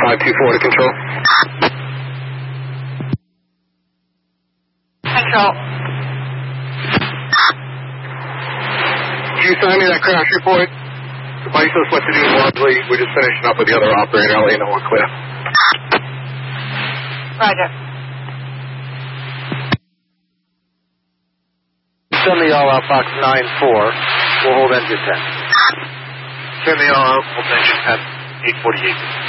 524 to control. Control. Can you send me that crash report? The bike knows what to do largely. We're just finishing up with the other operator. I'll let you know we're clear. Roger. Send me all out Fox 9-4. We'll hold engine 10. Send me all out, hold engine 10, 848.